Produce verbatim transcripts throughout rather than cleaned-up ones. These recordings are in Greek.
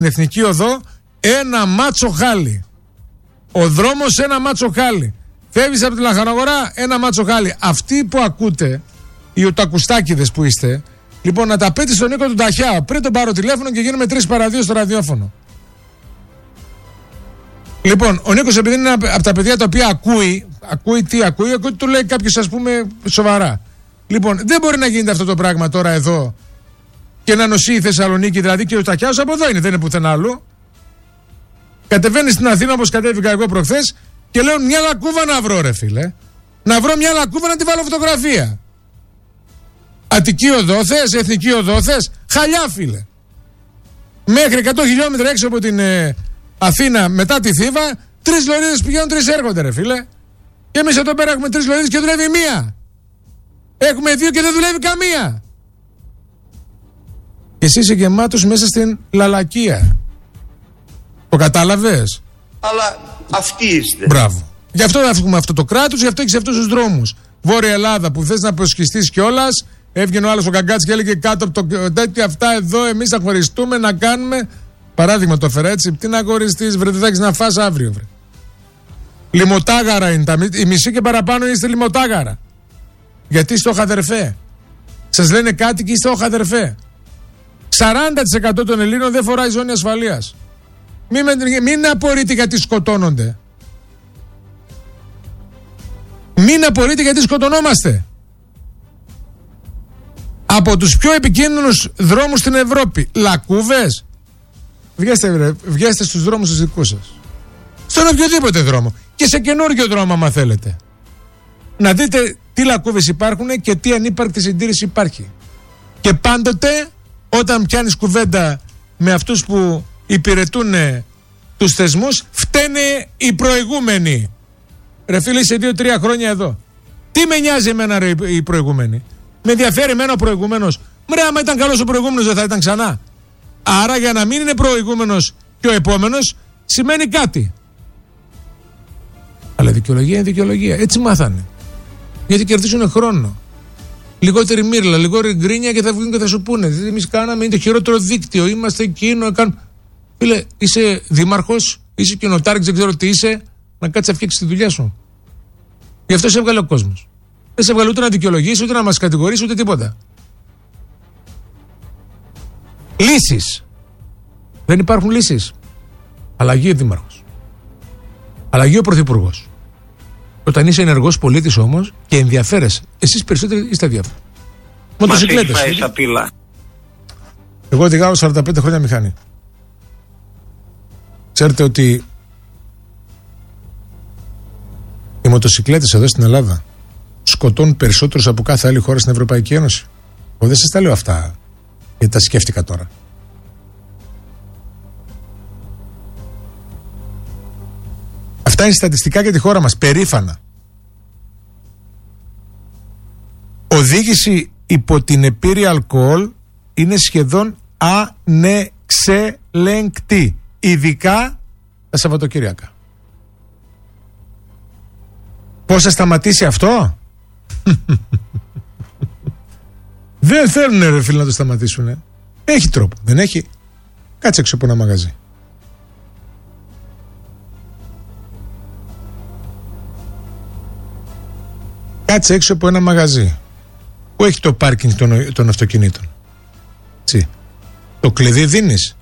Εθνική Οδό ένα μάτσο χάλι. Ο δρόμος ένα μάτσο χάλι. Φεύγεις από τη Λαχαναγορά, ένα μάτσο χάλι. Αυτοί που ακούτε, οι οτακουστάκηδες που είστε, λοιπόν, να τα πείτε στον Νίκο του Ταχιά πριν τον πάρω τηλέφωνο και γίνουμε τρεις παρά δύο στο ραδιόφωνο. Λοιπόν, ο Νίκος, επειδή είναι από τα παιδιά τα οποία ακούει, ακούει τι ακούει, ακούει του λέει κάποιος, ας πούμε, σοβαρά. Λοιπόν, δεν μπορεί να γίνεται αυτό το πράγμα τώρα εδώ και να νοσεί η Θεσσαλονίκη, δηλαδή, και ο Ταχιάς από εδώ είναι, δεν είναι πουθενά άλλου. Κατεβαίνει στην Αθήνα όπως κατέβηκα εγώ προχθές και λέω μια λακκούβα να βρω, ρε φίλε. Να βρω μια λακκούβα να τη βάλω φωτογραφία. Αττική Οδό θες, Εθνική Οδό θες, χαλιά, φίλε. Μέχρι εκατό χιλιόμετρα έξω από την ε, Αθήνα, μετά τη Θήβα, τρεις λωρίδες πηγαίνουν, τρεις έρχονται, ρε φίλε. Και εμείς εδώ πέρα έχουμε τρεις λωρίδες και δουλεύει μία. Έχουμε δύο και δεν δουλεύει καμία. Και εσύ είσαι γεμάτος μέσα στην λαλακία. Το κατάλαβες? Αλλά αυτοί είστε. Μπράβο. Γι' αυτό έχουμε αυτό το κράτος, γι' αυτό έχεις αυτούς τους δρόμους. Βόρεια Ελλάδα που θες να προσχιστείς κιόλας. Έβγαινε ο άλλος ο Καγκάτς και έλεγε κάτω από το τέτοιο, αυτά εδώ εμείς θα χωριστούμε να κάνουμε. Παράδειγμα το έφερα έτσι. Τι να χωριστείς, βρε, δεν θα έχεις να φας αύριο, βρε. Λιμωτάγαρα είναι τα. Η μισή και παραπάνω είστε λιμωτάγαρα. Γιατί είστε οχαδερφέ. Σας λένε κάτι και είστε οχαδερφέ. σαράντα τοις εκατό των Ελλήνων δεν φοράει ζώνη ασφαλείας. Μην, μην απορείτε γιατί σκοτώνονται. Μην απορείτε γιατί σκοτωνόμαστε. Από τους πιο επικίνδυνους δρόμους στην Ευρώπη. Λακκούβες. Βγέστε, βγέστε στους δρόμους τους δικούς σας. Στον οποιοδήποτε δρόμο. Και σε καινούργιο δρόμο, άμα θέλετε. Να δείτε τι λακκούβες υπάρχουν και τι ανύπαρκτη συντήρηση υπάρχει. Και πάντοτε, όταν πιάνεις κουβέντα με αυτούς που υπηρετούν τους θεσμούς, φταίνε οι προηγούμενοι. Ρε φίλε, είσαι δύο-τρία χρόνια εδώ. Τι με νοιάζει εμένα, ρε, οι προηγούμενοι? Με ενδιαφέρει εμένα ο προηγούμενος? Μρε, άμα ήταν καλός ο προηγούμενος δεν θα ήταν ξανά. Άρα για να μην είναι προηγούμενος και ο επόμενος σημαίνει κάτι. Αλλά δικαιολογία είναι δικαιολογία. Έτσι μάθανε. Γιατί κερδίζουν χρόνο. Λιγότερη μύρλα, λιγότερη γκρίνια και θα βγουν και θα σου πούνε. Εμείς κάναμε, είναι το χειρότερο δίκτυο. Είμαστε εκείνο. Κάνουμε... Φίλε, είσαι δήμαρχος, είσαι κοινοτάρχης, δεν ξέρω τι είσαι. Να κάτσεις να φτιάξεις τη δουλειά σου. Γι' αυτό σε έβγαλε ο κόσμος. Δεν σε έβγαλε ούτε να δικαιολογήσει, ούτε να μας κατηγορήσει, ούτε τίποτα. Λύσεις. Δεν υπάρχουν λύσεις. Αλλαγή ο δήμαρχος. Αλλαγή ο πρωθυπουργός. Όταν είσαι ενεργός πολίτης όμως και ενδιαφέρεσαι, εσείς περισσότεροι είστε διάφοροι. Μοτοσυκλέτες. Μας έχει πάει στα πύλα. Εγώ οδηγάω σαράντα πέντε χρόνια μηχανή. Ξέρετε ότι οι μοτοσυκλέτες εδώ στην Ελλάδα σκοτώνουν περισσότερους από κάθε άλλη χώρα στην Ευρωπαϊκή Ένωση. Εγώ δεν σας τα λέω αυτά γιατί τα σκέφτηκα τώρα. Αυτά είναι στατιστικά για τη χώρα μας, περήφανα. Οδήγηση υπό την επίρρεια αλκοόλ είναι σχεδόν ανεξέλεγκτη, ειδικά τα Σαββατοκύριακα. Πώς θα σταματήσει αυτό? Δεν θέλουν, ρε φίλοι, να το σταματήσουν. Έχει τρόπο, δεν έχει? Κάτσε έξω από ένα μαγαζί. Κάτσε έξω από ένα μαγαζί που έχει το πάρκινγκ των, των αυτοκινήτων. Τσι. Το κλειδί δίνεις.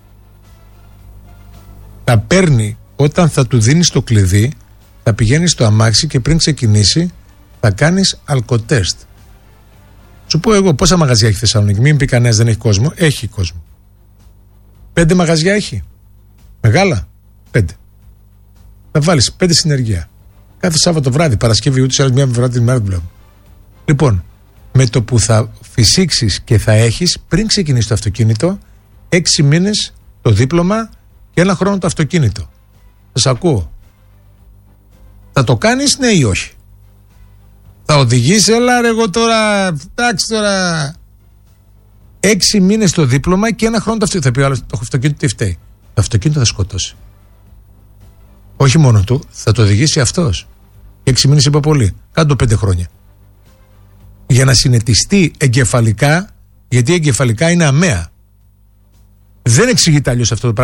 Θα παίρνει, όταν θα του δίνεις το κλειδί, θα πηγαίνεις στο αμάξι και πριν ξεκινήσει θα κάνεις αλκοτέστ. Σου πω εγώ πόσα μαγαζιά έχει Θεσσαλονίκη? Μην πει κανένας δεν έχει κόσμο. Έχει κόσμο. Πέντε μαγαζιά έχει. Μεγάλα. Πέντε. Θα βάλεις πέντε συνεργεία. Κάθε Σάββατο βράδυ, Παρασκευή, ούτε σε άλλη μια βράδυ την μέρα του βλέπω. Λοιπόν, με το που θα φυσήξεις και θα έχεις πριν ξεκινήσει το αυτοκίνητο, έξι μήνες το δίπλωμα και ένα χρόνο το αυτοκίνητο. Σας ακούω. Θα το κάνεις, ναι ή όχι? Θα οδηγείς? Έλα ρε, εγώ τώρα, εντάξει τώρα. Έξι μήνες το δίπλωμα και ένα χρόνο το αυτοκίνητο. Θα πει ο άλλος, το αυτοκίνητο τι φταίει? Το αυτοκίνητο θα σκοτώσει. Όχι μόνο του, θα το οδηγήσει αυτός. Έξι μήνες είπα πολύ. Κάντο πέντε χρόνια. Για να συνετιστεί εγκεφαλικά, γιατί εγκεφαλικά είναι αμαία. Δεν εξηγείται αλλιώς αυτό το πράγμα.